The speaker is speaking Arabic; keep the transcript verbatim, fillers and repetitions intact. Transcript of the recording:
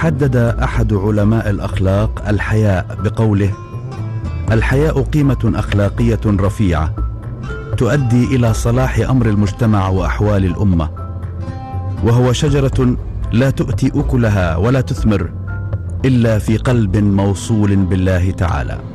حدد أحد علماء الأخلاق الحياء بقوله: الحياء قيمة أخلاقية رفيعة تؤدي إلى صلاح أمر المجتمع وأحوال الأمة، وهو شجرة لا تؤتي أكلها ولا تثمر إلا في قلب موصول بالله تعالى.